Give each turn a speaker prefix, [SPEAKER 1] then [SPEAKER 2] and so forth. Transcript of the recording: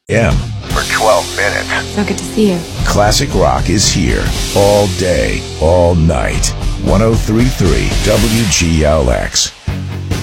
[SPEAKER 1] M.
[SPEAKER 2] For 12 minutes.
[SPEAKER 3] So good to see you.
[SPEAKER 1] Classic rock is here. All day, all night. 103.3 WGLX.